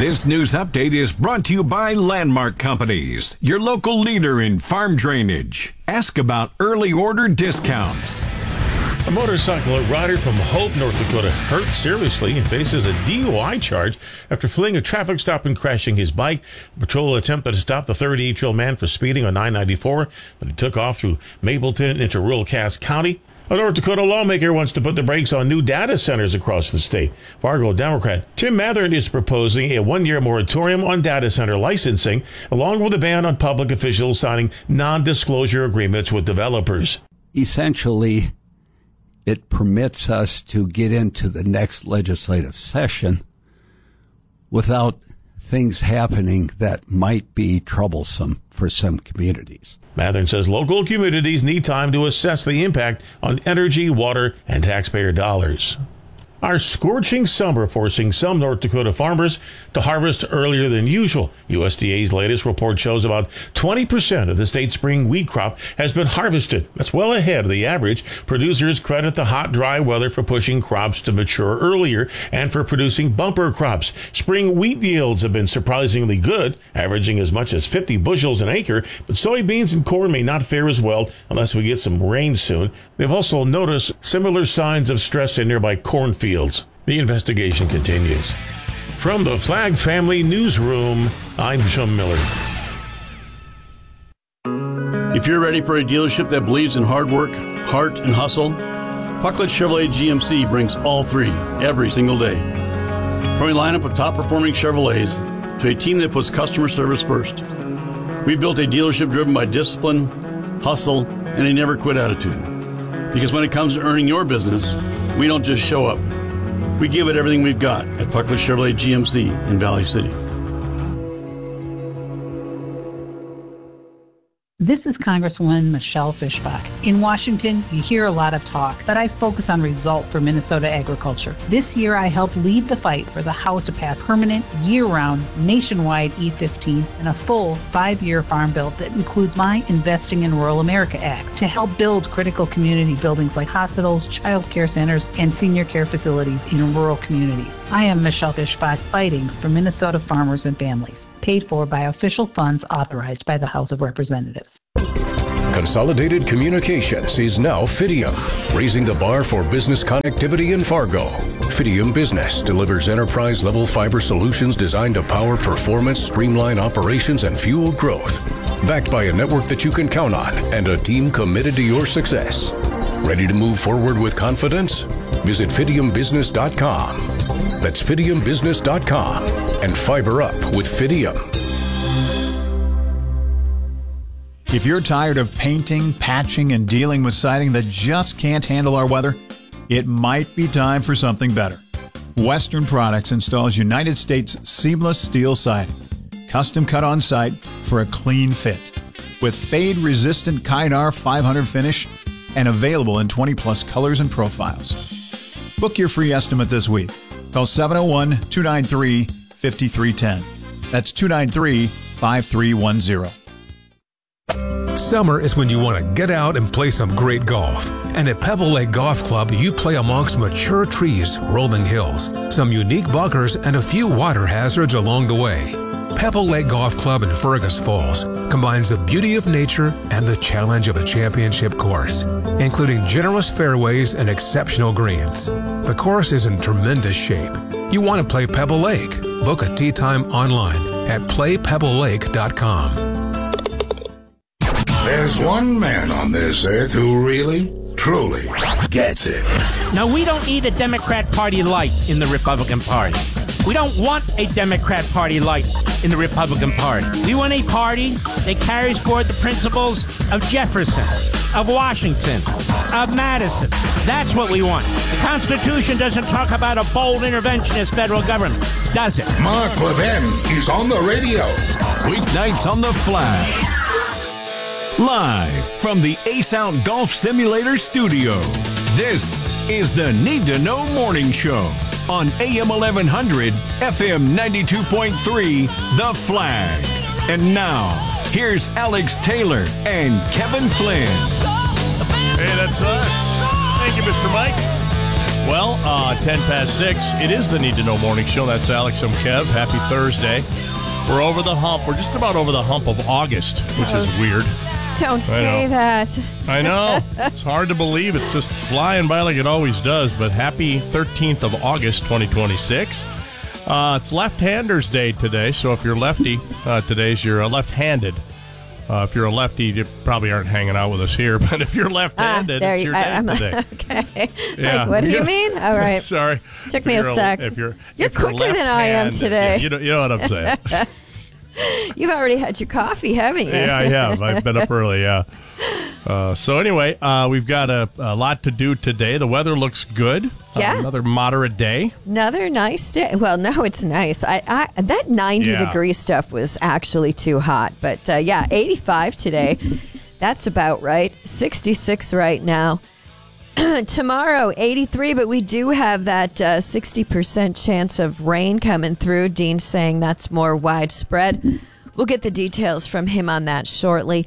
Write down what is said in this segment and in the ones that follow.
This news update is brought to you by Landmark Companies, your local leader in farm drainage. Ask about early order discounts. A motorcycle rider from Hope, North Dakota, hurt seriously and faces a DUI charge after fleeing a traffic stop and crashing his bike. The patrol attempted to stop the 38-year-old man for speeding on 994, but he took off through Mapleton into rural Cass County. A North Dakota lawmaker wants to put the brakes on new data centers across the state. Fargo Democrat Tim Mathern is proposing a one-year moratorium on data center licensing, along with a ban on public officials signing non-disclosure agreements with developers. Essentially, it permits us to get into the next legislative session without things happening that might be troublesome for some communities. Mathern says local communities need time to assess the impact on energy, water, and taxpayer dollars. Our scorching summer forcing some North Dakota farmers to harvest earlier than usual. USDA's latest report shows about 20% of the state's spring wheat crop has been harvested. That's well ahead of the average. Producers credit the hot, dry weather for pushing crops to mature earlier and for producing bumper crops. Spring wheat yields have been surprisingly good, averaging as much as 50 bushels an acre, but soybeans and corn may not fare as well unless we get some rain soon. They've also noticed similar signs of stress in nearby cornfields. The investigation continues. From the Flag Family Newsroom, I'm Jim Miller. If you're ready for a dealership that believes in hard work, heart, and hustle, Pucklet Chevrolet GMC brings all three every single day. From a lineup of top-performing Chevrolets to a team that puts customer service first, we've built a dealership driven by discipline, hustle, and a never-quit attitude. Because when it comes to earning your business, we don't just show up. We give it everything we've got at Pucklet Chevrolet GMC in Valley City. This is Congresswoman Michelle Fischbach. In Washington, you hear a lot of talk, but I focus on results for Minnesota agriculture. This year, I helped lead the fight for the House to pass permanent, year-round, nationwide E-15 and a full 5-year farm bill that includes my Investing in Rural America Act to help build critical community buildings like hospitals, child care centers, and senior care facilities in rural communities. I am Michelle Fischbach, fighting for Minnesota farmers and families. Paid for by official funds authorized by the House of Representatives. Consolidated Communications is now Fidium, raising the bar for business connectivity in Fargo. Fidium Business delivers enterprise-level fiber solutions designed to power performance, streamline operations, and fuel growth. Backed by a network that you can count on and a team committed to your success. Ready to move forward with confidence? Visit FidiumBusiness.com. That's FidiumBusiness.com and fiber up with Fidium. If you're tired of painting, patching, and dealing with siding that just can't handle our weather, it might be time for something better. Western Products installs United States seamless steel siding, custom cut on site for a clean fit, with fade-resistant Kynar 500 finish and available in 20-plus colors and profiles. Book your free estimate this week. Call 701-293-5310. That's 293-5310. Summer is when you want to get out and play some great golf. And at Pebble Lake Golf Club, you play amongst mature trees, rolling hills, some unique bunkers, and a few water hazards along the way. Pebble Lake Golf Club in Fergus Falls combines the beauty of nature and the challenge of a championship course, including generous fairways and exceptional greens. The course is in tremendous shape. You want to play Pebble Lake? Book a tee time online at playpebblelake.com. There's one man on this earth who really, truly gets it. Now, we don't need a Democrat Party light in the Republican Party. We don't want a Democrat Party light in the Republican Party. We want a party that carries forward the principles of Jefferson, of Washington, of Madison. That's what we want. The Constitution doesn't talk about a bold interventionist federal government, does it? Mark Levin is on the radio. Weeknights on the Flag. Live from the Ace Out Golf Simulator studio, this is the Need to Know Morning Show on AM 1100, FM 92.3, The Flag. And now, here's Alex Taylor and Kevin Flynn. Hey, that's us. Thank you, Mr. Mike. Well, 10 past 6. It is the Need to Know Morning Show. That's Alex. I'm Kev. Happy Thursday. We're over the hump. We're just about over the hump of August, which is weird. Don't say that. I know. It's hard to believe. It's just flying by like it always does. But happy 13th of August, 2026. It's Left-Handers Day today. So if you're lefty, today's your left-handed. If you're a lefty, you probably aren't hanging out with us here. But if you're left-handed, it's your day today. Okay. Yeah. Like, what do you mean? All right. Sorry. Took me a sec. You're quicker than I am today. You know what I'm saying. You've already had your coffee, haven't you? Yeah, I have. I've been up early, yeah. So anyway, we've got a lot to do today. The weather looks good. Yeah. Another moderate day. Another nice day. Well, no, it's nice. That 90-degree stuff was actually too hot. But, 85 today. That's about right. 66 right now. Tomorrow, 83, but we do have that 60% chance of rain coming through. Dean's saying that's more widespread. We'll get the details from him on that shortly.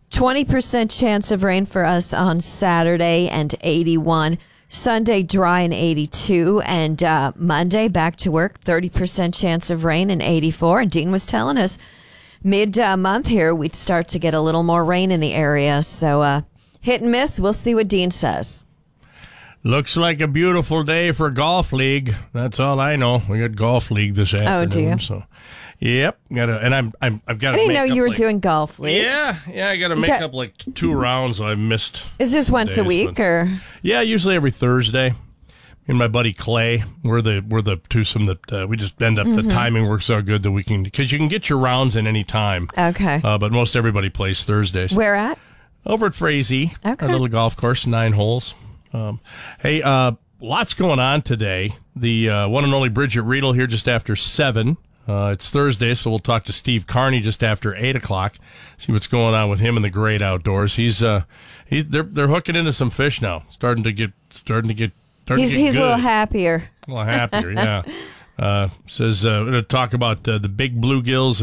20% chance of rain for us on Saturday and 81. Sunday, dry and 82. And Monday, back to work, 30% chance of rain and 84. And Dean was telling us mid-month here, we'd start to get a little more rain in the area. So hit and miss. We'll see what Dean says. Looks like a beautiful day for golf league. That's all I know. We got golf league this afternoon. Oh, do you? So, yep. I've got. I didn't know you were doing golf league. Yeah. I got to make up like 2 rounds I missed. Is this once a week or? Yeah, usually every Thursday. Me and my buddy Clay, we're the twosome that we just end up. The timing works out good that we can, because you can get your rounds in any time. Okay. But most everybody plays Thursdays. Where at? Over at Frazee. Okay. Our little golf course, 9 holes. Hey, lots going on today. The one and only Bridget Riedel here just after 7. It's Thursday, so we'll talk to Steve Carney just after 8 o'clock. See what's going on with him in the great outdoors. They're hooking into some fish now. Starting to get He's good. a little happier. A little happier, yeah. Says we're going to talk about the big bluegills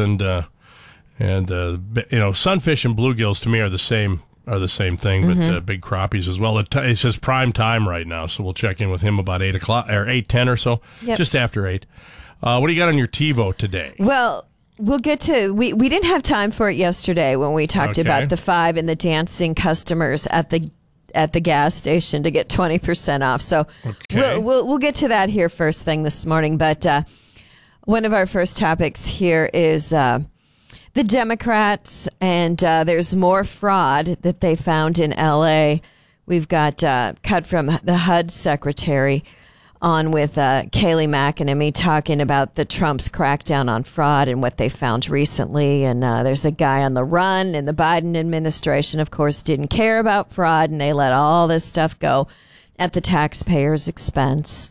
and sunfish and bluegills to me are the same thing, but big crappies as well. It says prime time right now, so we'll check in with him about 8 o'clock or 8:10 or so, just after 8. What do you got on your TiVo today? Well, we'll get to we didn't have time for it yesterday when we talked about the 5 and the dancing customers at the gas station to get 20% off. So we'll get to that here first thing this morning. But one of our first topics here is the Democrats, and there's more fraud that they found in L.A. We've got cut from the HUD secretary on with Kayleigh McEnany talking about the Trump's crackdown on fraud and what they found recently. And there's a guy on the run, and the Biden administration, of course, didn't care about fraud, and they let all this stuff go at the taxpayers' expense.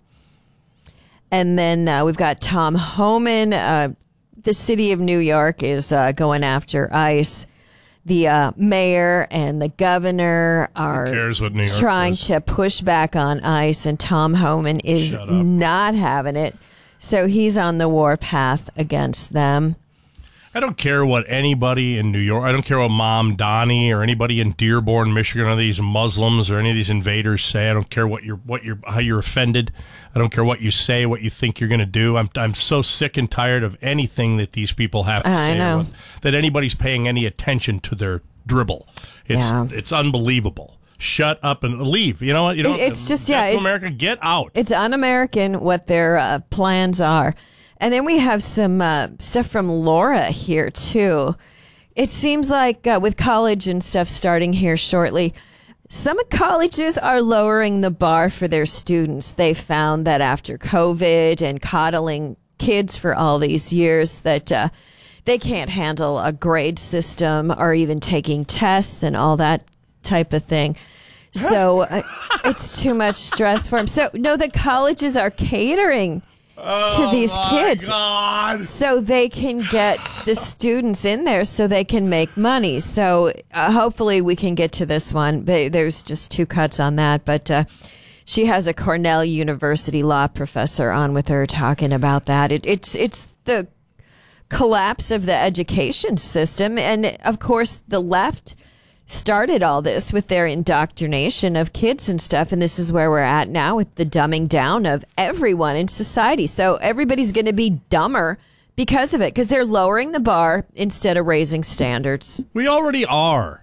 And then we've got Tom Homan. The city of New York is going after ICE. The mayor and the governor are trying to push back on ICE, and Tom Homan is not having it. So he's on the warpath against them. I don't care what anybody in New York, I don't care what Mom Donnie or anybody in Dearborn, Michigan, or these Muslims or any of these invaders say. I don't care how you're offended. I don't care what you say, what you think you're going to do. I'm so sick and tired of anything that these people have to say. I know. That anybody's paying any attention to their dribble. It's unbelievable. Shut up and leave. You know what? It's just America, get out. It's un-American what their plans are. And then we have some stuff from Laura here, too. It seems like with college and stuff starting here shortly, some colleges are lowering the bar for their students. They found that after COVID and coddling kids for all these years that they can't handle a grade system or even taking tests and all that type of thing. So it's too much stress for them. So, no, the colleges are catering to these kids so they can get the students in there so they can make money. So hopefully we can get to this one. There's just 2 cuts on that, but she has a Cornell University law professor on with her talking about that. It's the collapse of the education system, and of course the left started all this with their indoctrination of kids and stuff. And this is where we're at now with the dumbing down of everyone in society. So everybody's going to be dumber because of it, because they're lowering the bar instead of raising standards. We already are.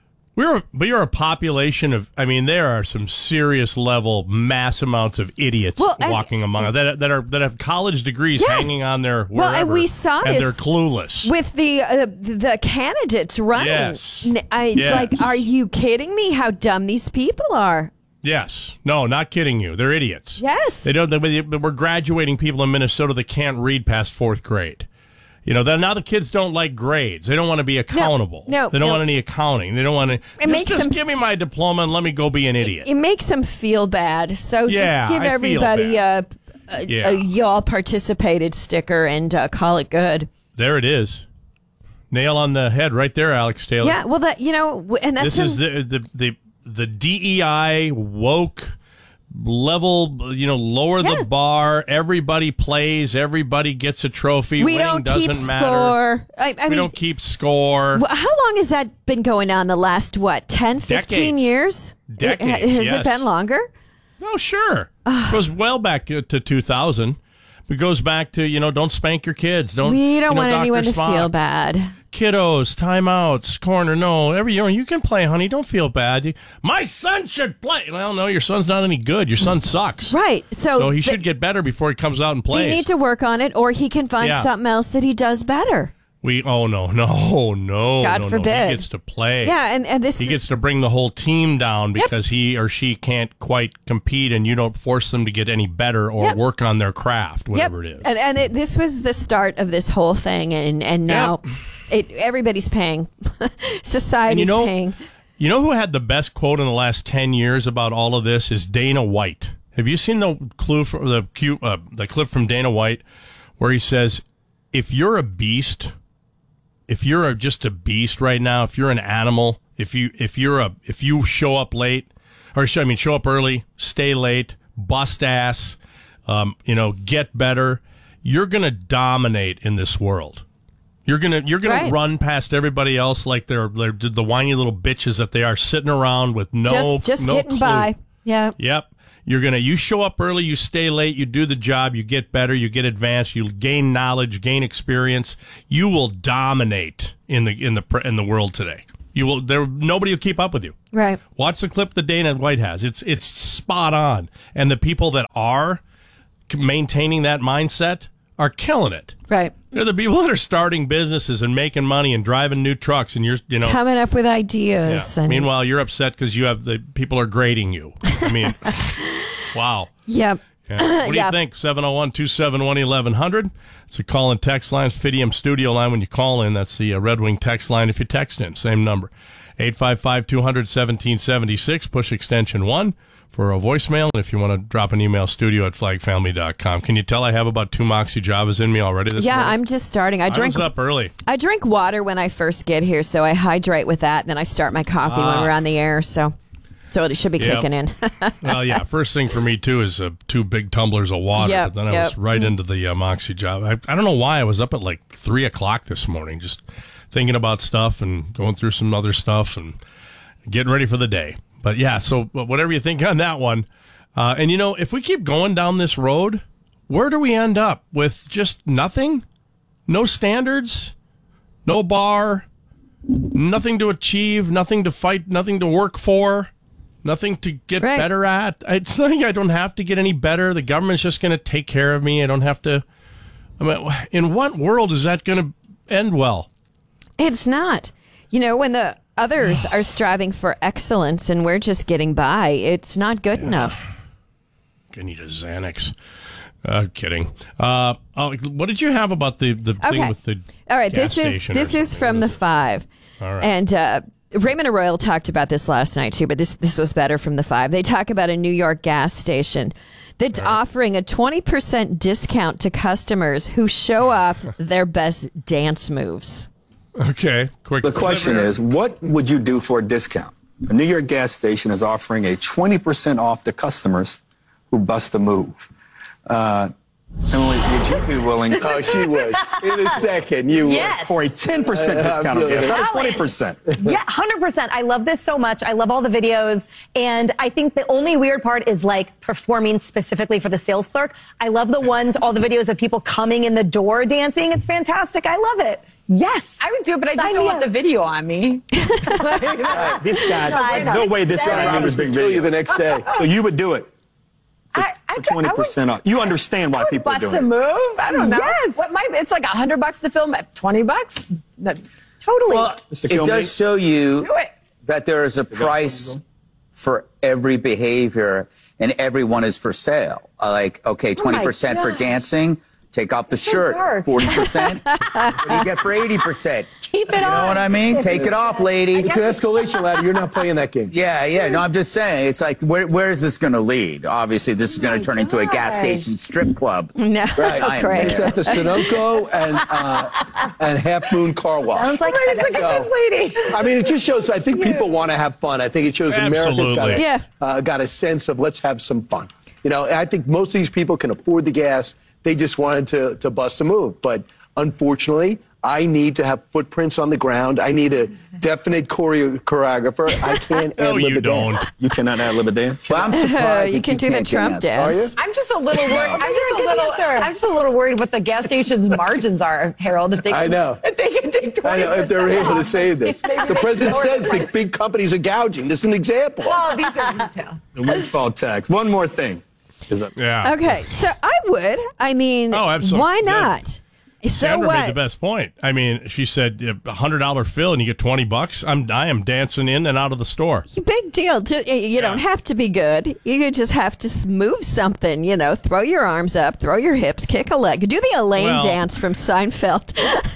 We are a population of, there are some serious level, mass amounts of idiots walking among us that have college degrees hanging on their wherever. Well, and we saw and this they're clueless. With the candidates running. Yes. It's like, are you kidding me? How dumb these people are. Yes. No, not kidding you. They're idiots. Yes. We're graduating people in Minnesota that can't read past 4th grade. Now the kids don't like grades. They don't want to be accountable. No, they don't want any accounting. They don't want to. Just give me my diploma and let me go be an idiot. It makes them feel bad. So just give everybody a y'all participated sticker and call it good. There it is. Nail on the head right there, Alex Taylor. Yeah, well, and that's this is the DEI woke level, lower the bar. Everybody plays. Everybody gets a trophy. We Winning don't keep doesn't matter. Score. We don't keep score. How long has that been going on? The last 10, 15 Decades. Years? Decades. Has it been longer? Oh, sure. It goes well back to 2000. It goes back to don't spank your kids. We don't want anyone to Spock. feel bad. Kiddos, timeouts, corner, no. You can play, honey. Don't feel bad. My son should play. Well, no, your son's not any good. Your son sucks. Right. So he should get better before he comes out and plays. They need to work on it, or he can find something else that he does better. No. God forbid. He gets to play. Yeah, and this... He gets to bring the whole team down because he or she can't quite compete, and you don't force them to get any better or work on their craft, whatever it is. And this was the start of this whole thing, and now... everybody's paying. Society's paying. You know who had the best quote in the last 10 years about all of this is Dana White. Have you seen the clip from Dana White where he says, if you're a beast, if you're just a beast right now, if you're an animal, if you show up late, show up early, stay late, bust ass, get better, you're going to dominate in this world. You're gonna run past everybody else like they're the whiny little bitches that they are, sitting around with no getting clue. by. Yeah. Yep. You show up early, you stay late, you do the job, you get better, you get advanced, you gain knowledge, gain experience. You will dominate in the world today. Nobody will keep up with you. Right. Watch the clip that Dana White has. It's spot on, and the people that are maintaining that mindset are killing it. Right. They're the people that are starting businesses and making money and driving new trucks, and you're coming up with ideas. Yeah. And... Meanwhile, you're upset because the people are grading you. Wow. Yep. Yeah. What do you think? 701-271-1100. It's a call and text line. Fidium studio line when you call in. That's the Red Wing text line if you text in. Same number. 855-200-1776. Push extension 1 for a voicemail. And if you want to drop an email, studio@flagfamily.com. Can you tell I have about 2 Moxie Javas in me already this morning? I'm just starting. I was up early. I drink water when I first get here, so I hydrate with that, and then I start my coffee when we're on the air, so it should be kicking in. Well, yeah, first thing for me, too, is 2 big tumblers of water. Yep, but then I was right into the Moxie Java. I don't know why I was up at like 3 o'clock this morning, just thinking about stuff and going through some other stuff and getting ready for the day. But yeah, so whatever you think on that one. And if we keep going down this road, where do we end up? With just nothing? No standards? No bar? Nothing to achieve? Nothing to fight? Nothing to work for? Nothing to get better at? It's like I don't have to get any better. The government's just going to take care of me. I don't have to. In what world is that going to end well? It's not. When the others are striving for excellence and we're just getting by, it's not good enough. I need a Xanax. Kidding. What did you have about the thing with the all right, gas this is from the 5. All right. And Raymond Arroyo talked about this last night too, but this was better from the 5. They talk about a New York gas station that's offering a 20% discount to customers who show off their best dance moves. Okay, quick. The question is, what would you do for a discount? A New York gas station is offering a 20% off to customers who bust a move. And we would you be willing to? Oh, she would. In a second, you would. For a 10% discount on gas, not a 20%. Yeah, 100%. I love this so much. I love all the videos. And I think the only weird part is like performing specifically for the sales clerk. I love the ones, all the videos of people coming in the door dancing. It's fantastic. I love it. Yes. I would do it, but I just don't want the video on me. This guy, there's no way this guy remembers being video the next day. So you would do it. For 20% off. You understand why people are doing it. Bust a move? I don't know. Yes. It's like $100 to film at $20. Totally. Well, it does show you that there is a price for every behavior, and everyone is for sale. Like, okay, 20% for dancing. Take off the shirt, 40%. What do you get for 80%? Keep it on. You know what I mean? Take it off, lady. It's an escalation ladder. You're not playing that game. Yeah. No, I'm just saying. It's like, where is this going to lead? Obviously, this is going to turn into a gas station strip club. No, right. It's at the Sunoco and Half Moon Car Wash. Sounds like this lady. I mean, it just shows. I think people want to have fun. I think it shows Americans got a sense of let's have some fun. You know, I think most of these people can afford the gas. They just wanted to bust a move. But unfortunately, I need to have footprints on the ground. I need a definite choreographer. I can't ad-lib a dance. You cannot ad-lib a dance? Well, I'm surprised you can do the Trump dance. I'm just a little worried. I'm just a little worried what the gas station's margins are, Harold. If they can, I know. If they can take 20%. I know, if they're able to save this. The president says the big companies are gouging. This is an example. Well, these are retail. The windfall tax. One more thing. Okay, so I would. I mean, absolutely. Why not? So Sandra what? made the best point. I mean, she said $100 fill and you get $20. I am dancing in and out of the store. Big deal. You don't have to be good. You just have to move something. You know, throw your arms up, throw your hips, kick a leg. Do the Elaine dance from Seinfeld.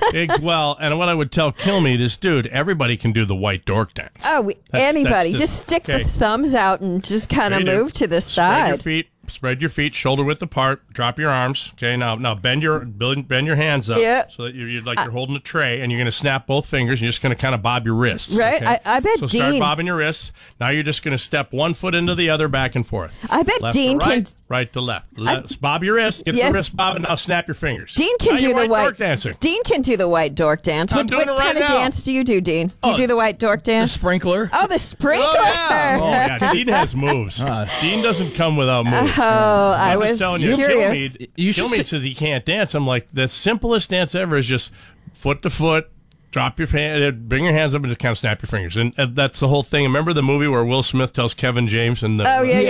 And what I would tell Kilmeade is, dude, everybody can do the white dork dance. Oh, anybody. Just stick the thumbs out and just kind of move to the side. Spread your feet, shoulder width apart. Drop your arms. Okay, now bend your hands up so that you're holding a tray, and you're going to snap both fingers. And you're just going to kind of bob your wrists. Right. Okay? I bet so Dean. Start bobbing your wrists. Now you're just going to step one foot into the other, back and forth. I bet left Dean to right, can. Right to left. Bob your wrist. Get the wrist bob, and now snap your fingers. Dean can do the white dork dancing. Dean can do the white dork dance. I'm doing it right kind of now. dance do you do, Dean? Do you do the white dork dance? The sprinkler. Oh, the sprinkler. Oh, yeah. Dean has moves. Dean doesn't come without moves. Oh, I was telling you, curious. Kilmeade says he can't dance. I'm like, the simplest dance ever is just foot to foot, drop your hand, bring your hands up, and just kind of snap your fingers. And that's the whole thing. Remember the movie where Will Smith tells Kevin James and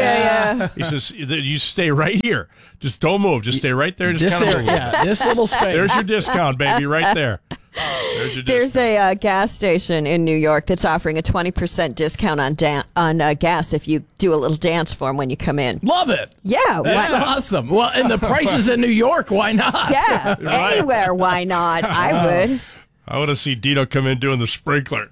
he says, you stay right here. Just don't move. Just stay right there. Just kind of move. This little space. There's your discount, baby, right there. There's a gas station in New York that's offering a 20% discount on gas if you do a little dance for them when you come in. Love it. Yeah. That's awesome. Well, and the price is in New York. Why not? Yeah. Anywhere. Why not? I would. I want to see Dino come in doing the sprinkler.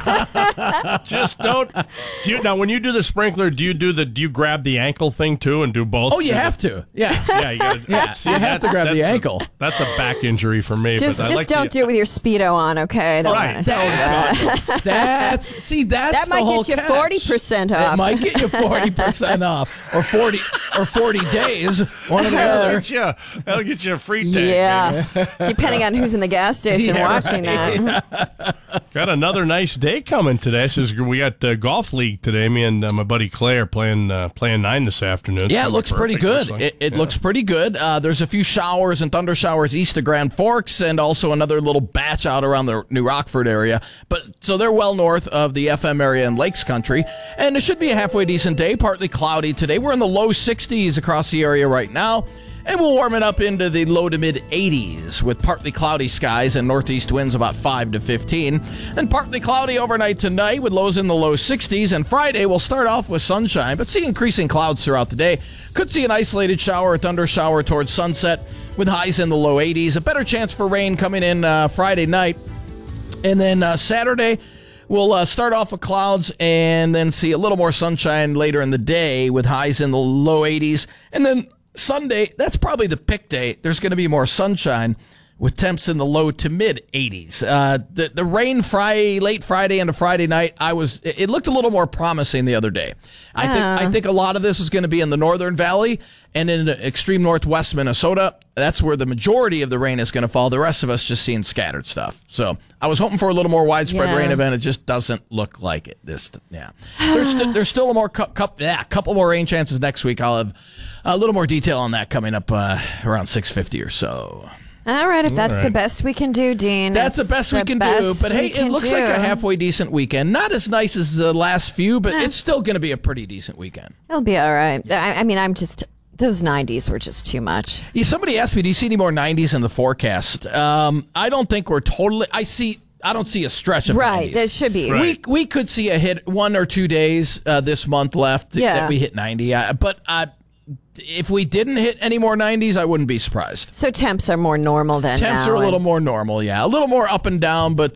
Just don't. Now, when you do the sprinkler, do you grab the ankle thing too and do both? Oh, you have to. Yeah. Yeah, you gotta, you have to grab the ankle. That's a back injury for me. Just don't do it with your Speedo on, okay? I don't want to say that. That's might the whole get you 40% off. It might get you 40% off, or 40 days. One or the other. That'll get you a free tank. Yeah, depending on who's in the gas station watching that. Got another nice day coming today. We got Golf League today. Me and my buddy Clay are playing 9 this afternoon. Yeah, it looks pretty good. It looks pretty good. There's a few showers and thunder showers east of Grand Forks, and also another little batch out around the New Rockford area. So they're well north of the FM area and Lakes Country, and it should be a halfway decent day. Partly cloudy today. We're in the low 60s across the area right now. And we'll warm it up into the low to mid 80s with partly cloudy skies and northeast winds about 5 to 15. Then partly cloudy overnight tonight with lows in the low 60s. And Friday we'll start off with sunshine, but see increasing clouds throughout the day. Could see an isolated shower or thunder shower towards sunset with highs in the low 80s. A better chance for rain coming in Friday night. And then Saturday we'll start off with clouds and then see a little more sunshine later in the day with highs in the low 80s. And then Sunday, that's probably the pick day. There's going to be more sunshine with temps in the low to mid 80s. The rain late Friday into Friday night, it looked a little more promising the other day. I think a lot of this is going to be in the Northern Valley and in extreme northwest Minnesota. That's where the majority of the rain is going to fall. The rest of us just seeing scattered stuff. So I was hoping for a little more widespread rain event. It just doesn't look like it. There's still a more couple more rain chances next week. I'll have a little more detail on that coming up around 6:50 or so. All right, if that's the best we can do, Dean. That's the best we can do. But hey, it looks like a halfway decent weekend. Not as nice as the last few, but it's still going to be a pretty decent weekend. It'll be all right. I mean, those 90s were just too much. Yeah, somebody asked me, do you see any more 90s in the forecast? I don't think we're totally... I don't see a stretch of 90s. Right, there should be. Right. We could see a hit 1 or 2 days this month left that we hit 90. But if we didn't hit any more 90s, I wouldn't be surprised. So temps are more normal then. Temps are a little more normal, yeah. A little more up and down, but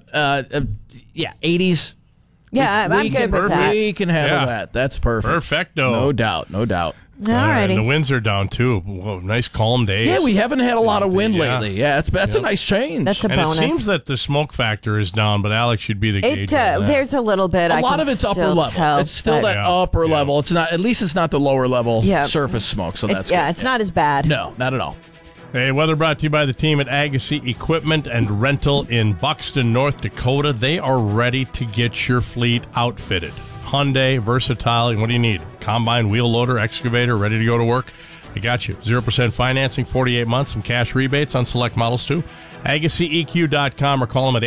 80s. Yeah, I'm good with that. We can handle that. That's perfect. Perfecto. No doubt. All righty. And the winds are down, too. Whoa, nice calm days. Yeah, we haven't had a lot of wind lately. Yeah, that's a nice change. That's a bonus. It seems that the smoke factor is down, but Alex should be the gauge. There's a little bit. A lot of it's upper level. It's still that upper level. It's not. At least it's not the lower level surface smoke. So that's good. It's not as bad. No, not at all. Hey, weather brought to you by the team at Agassi Equipment and Rental in Buxton, North Dakota. They are ready to get your fleet outfitted. Hyundai, Versatile, what do you need? Combine, wheel loader, excavator, ready to go to work? I got you. 0% financing, 48 months, some cash rebates on select models too. AgassiEQ.com or call them at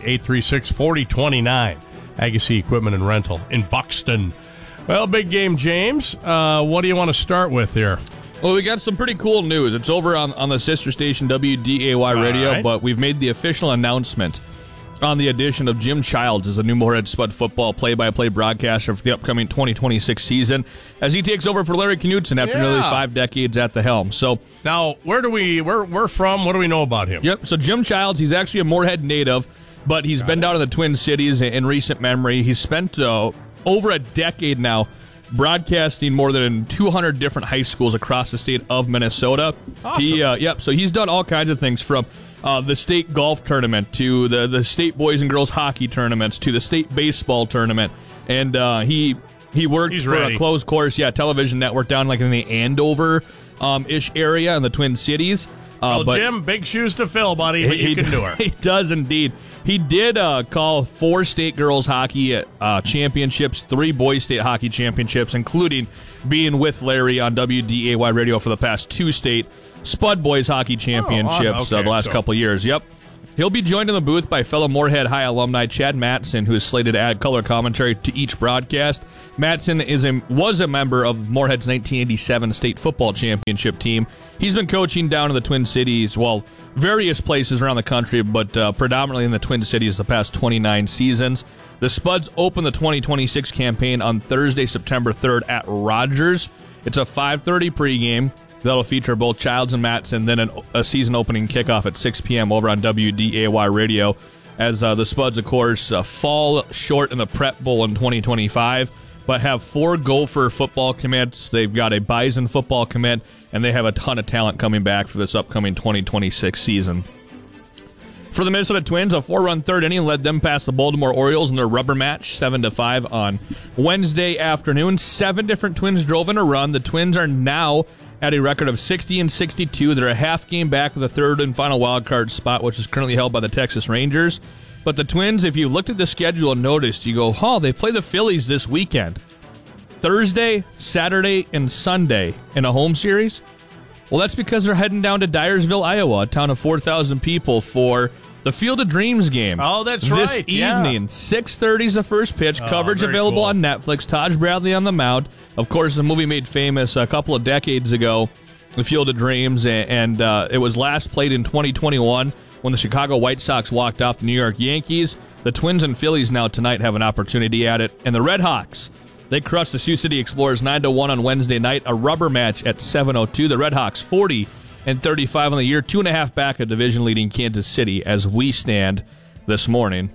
888-836-4029. Agassi Equipment and Rental in Buxton. Well, big game, James. What do you want to start with here? Well, we got some pretty cool news. It's over on the sister station WDAY Radio, but we've made the official announcement on the addition of Jim Childs as the new Moorhead Spud football play-by-play broadcaster for the upcoming 2026 season as he takes over for Larry Knutson after nearly 5 decades at the helm. So now, we're from? What do we know about him? Yep. So Jim Childs, he's actually a Moorhead native, but he's been down in the Twin Cities in recent memory. He's spent over a decade now broadcasting more than 200 different high schools across the state of Minnesota. Awesome. So he's done all kinds of things from the state golf tournament to the state boys and girls hockey tournaments to the state baseball tournament. And he worked for a closed course, television network down like in the Andover-ish area in the Twin Cities. But Jim, big shoes to fill, buddy, but you can do it. He does indeed. He did call 4 state girls hockey championships, 3 boys state hockey championships, including being with Larry on WDAY Radio for the past 2 state Spud Boys hockey championships the last couple of years. Yep. He'll be joined in the booth by fellow Moorhead High alumni Chad Mattson, who is slated to add color commentary to each broadcast. Mattson was a member of Moorhead's 1987 state football championship team. He's been coaching down in the Twin Cities, various places around the country, but predominantly in the Twin Cities the past 29 seasons. The Spuds open the 2026 campaign on Thursday, September 3rd at Rogers. It's a 5:30 pregame. That'll feature both Childs and Mattson, then a season-opening kickoff at 6 p.m. over on WDAY Radio, as the Spuds, of course, fall short in the Prep Bowl in 2025, but have 4 Gopher football commits. They've got a Bison football commit, and they have a ton of talent coming back for this upcoming 2026 season. For the Minnesota Twins, a 4-run third inning led them past the Baltimore Orioles in their rubber match, 7-5 on Wednesday afternoon. 7 different Twins drove in a run. The Twins are now at a record of 60-62. They're a half game back of the third and final wild card spot, which is currently held by the Texas Rangers. But the Twins, if you looked at the schedule and noticed, you go, they play the Phillies this weekend. Thursday, Saturday, and Sunday in a home series. Well, that's because they're heading down to Dyersville, Iowa, a town of 4,000 people, for the Field of Dreams game. Oh, that's this right. evening. 6:30 is the first pitch. Coverage available on Netflix. Taj Bradley on the mound. Of course, the movie made famous a couple of decades ago, The Field of Dreams, and it was last played in 2021 when the Chicago White Sox walked off the New York Yankees. The Twins and Phillies now tonight have an opportunity at it. And the Red Hawks, they crushed the Sioux City Explorers 9-1 on Wednesday night. A rubber match at 7:02. The Red Hawks 40-35 on the year, 2.5 back of division-leading Kansas City as we stand this morning.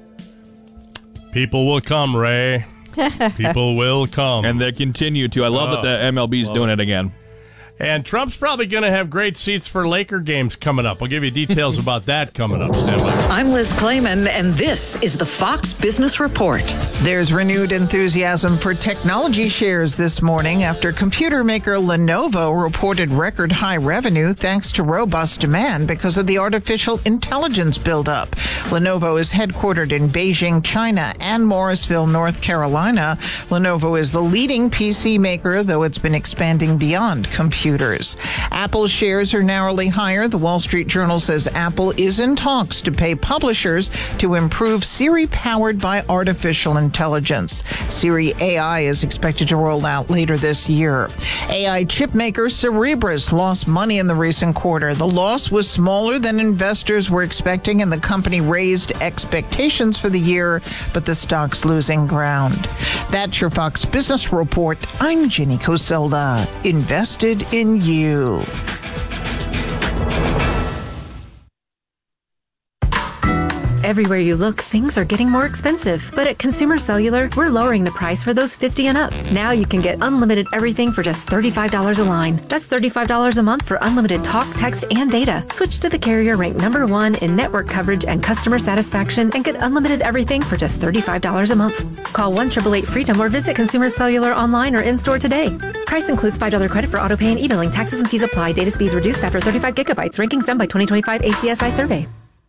People will come, Ray. People will come. And they continue to. I love that the MLB's doing it again. And Trump's probably going to have great seats for Laker games coming up. I'll give you details about that coming up. Stand by. I'm Liz Clayman, and this is the Fox Business Report. There's renewed enthusiasm for technology shares this morning after computer maker Lenovo reported record high revenue thanks to robust demand because of the artificial intelligence buildup. Lenovo is headquartered in Beijing, China, and Morrisville, North Carolina. Lenovo is the leading PC maker, though it's been expanding beyond computers. Apple shares are narrowly higher. The Wall Street Journal says Apple is in talks to pay publishers to improve Siri powered by artificial intelligence. Siri AI is expected to roll out later this year. AI chip maker Cerebras lost money in the recent quarter. The loss was smaller than investors were expecting, and the company raised expectations for the year, but the stock's losing ground. That's your Fox Business Report. I'm Jenny Coselda. Invested in you. Everywhere you look, things are getting more expensive. But at Consumer Cellular, we're lowering the price for those 50 and up. Now you can get unlimited everything for just $35 a line. That's $35 a month for unlimited talk, text, and data. Switch to the carrier ranked #1 in network coverage and customer satisfaction and get unlimited everything for just $35 a month. Call 1-888-FREEDOM or visit Consumer Cellular online or in-store today. Price includes $5 credit for autopay and e-billing. Taxes and fees apply. Data speeds reduced after 35 gigabytes. Rankings done by 2025 ACSI survey.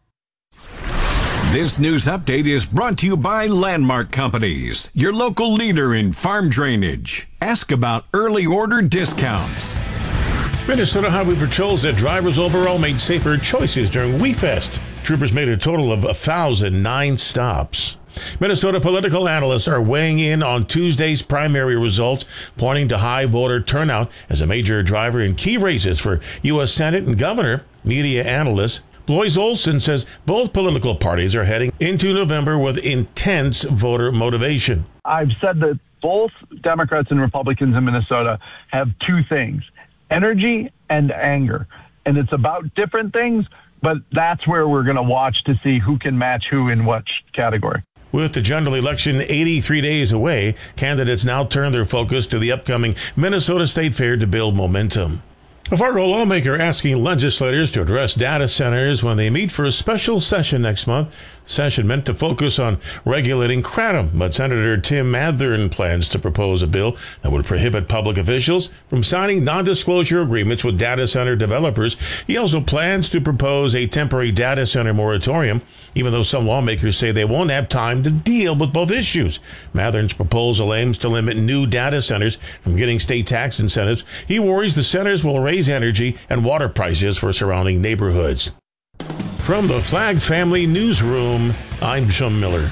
This news update is brought to you by Landmark Companies, your local leader in farm drainage. Ask about early order discounts. Minnesota Highway Patrol said drivers overall made safer choices during WeFest. Troopers made a total of 1,009 stops. Minnesota political analysts are weighing in on Tuesday's primary results, pointing to high voter turnout as a major driver in key races for U.S. Senate and governor. Media analyst Blois Olson says both political parties are heading into November with intense voter motivation. I've said that both Democrats and Republicans in Minnesota have two things, energy and anger. And it's about different things, but that's where we're going to watch to see who can match who in which category. With the general election 83 days away, candidates now turn their focus to the upcoming Minnesota State Fair to build momentum. A Fargo lawmaker asking legislators to address data centers when they meet for a special session next month. Session meant to focus on regulating kratom, but Senator Tim Mathern plans to propose a bill that would prohibit public officials from signing non-disclosure agreements with data center developers. He also plans to propose a temporary data center moratorium, even though some lawmakers say they won't have time to deal with both issues. Mathern's proposal aims to limit new data centers from getting state tax incentives. He worries the centers will raise energy and water prices for surrounding neighborhoods. From the Flag Family Newsroom, I'm Jim Miller.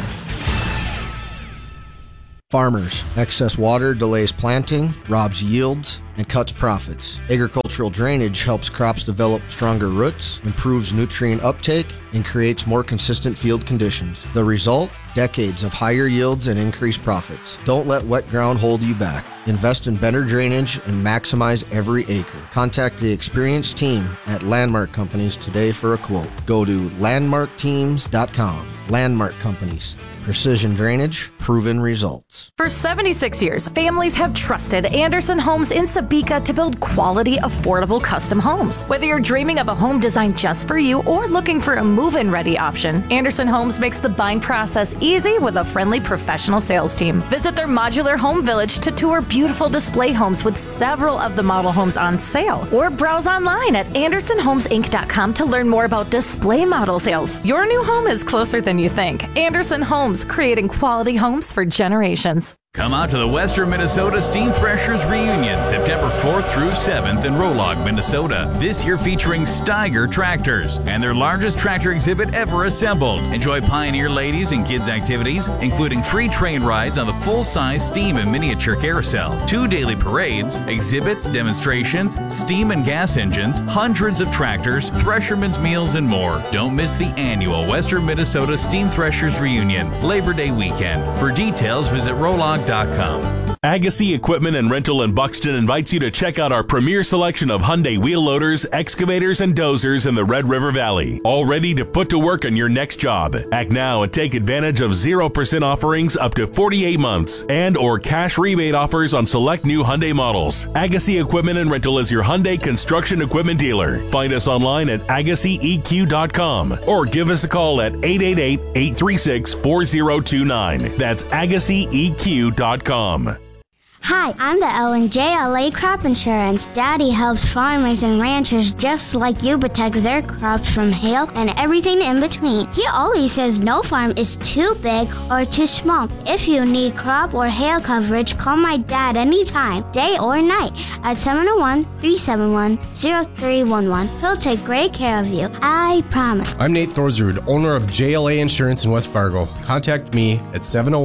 Farmers. Excess water delays planting, robs yields, and cuts profits. Agricultural drainage helps crops develop stronger roots, improves nutrient uptake, and creates more consistent field conditions. The result? Decades of higher yields and increased profits. Don't let wet ground hold you back. Invest in better drainage and maximize every acre. Contact the experienced team at Landmark Companies today for a quote. Go to landmarkteams.com. Landmark Companies. Precision drainage, proven results. For 76 years, families have trusted Anderson Homes in Sabika to build quality, affordable custom homes. Whether you're dreaming of a home designed just for you or looking for a move-in ready option, Anderson Homes makes the buying process easy with a friendly professional sales team. Visit their modular home village to tour beautiful display homes with several of the model homes on sale, or browse online at AndersonHomesInc.com to learn more about display model sales. Your new home is closer than you think. Anderson Homes, creating quality homes for generations. Come out to the Western Minnesota Steam Threshers Reunion, September 4th through 7th in Rolog, Minnesota. This year featuring Steiger tractors and their largest tractor exhibit ever assembled. Enjoy Pioneer ladies and kids activities, including free train rides on the full-size steam and miniature carousel, 2 daily parades, exhibits, demonstrations, steam and gas engines, hundreds of tractors, threshermen's meals, and more. Don't miss the annual Western Minnesota Steam Threshers Reunion, Labor Day weekend. For details, visit Rolog.com. Agassi Equipment and Rental in Buxton invites you to check out our premier selection of Hyundai wheel loaders, excavators, and dozers in the Red River Valley. All ready to put to work on your next job. Act now and take advantage of 0% offerings up to 48 months and or cash rebate offers on select new Hyundai models. Agassi Equipment and Rental is your Hyundai construction equipment dealer. Find us online at AgassiEQ.com or give us a call at 888-836-4029. That's AgassiEQ.com. Hi, I'm the Ellen JLA Crop Insurance. Daddy helps farmers and ranchers just like you protect their crops from hail and everything in between. He always says no farm is too big or too small. If you need crop or hail coverage, call my dad anytime, day or night, at 701-371-0311. He'll take great care of you. I promise. I'm Nate Thorsrud, owner of JLA Insurance in West Fargo. Contact me at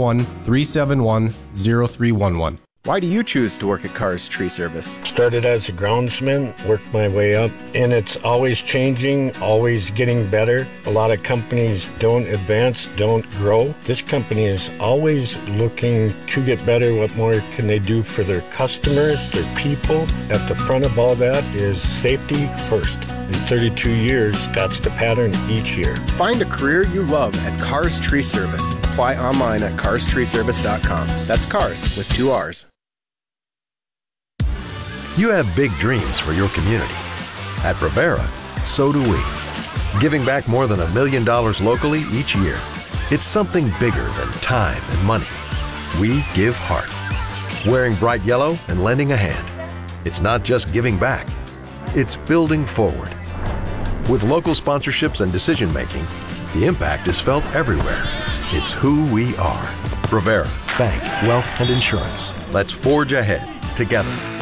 701-371-0311. Why do you choose to work at Cars Tree Service? Started as a groundsman, worked my way up, and it's always changing, always getting better. A lot of companies don't advance, don't grow. This company is always looking to get better. What more can they do for their customers, their people? At the front of all that is safety first. In 32 years, that's the pattern each year. Find a career you love at Cars Tree Service. Apply online at carstreeservice.com. That's cars with 2 R's. You have big dreams for your community. At Brevera, so do we. Giving back more than $1 million locally each year. It's something bigger than time and money. We give heart. Wearing bright yellow and lending a hand. It's not just giving back. It's building forward. With local sponsorships and decision making, the impact is felt everywhere. It's who we are. Brevera, Bank, Wealth, and Insurance. Let's forge ahead together.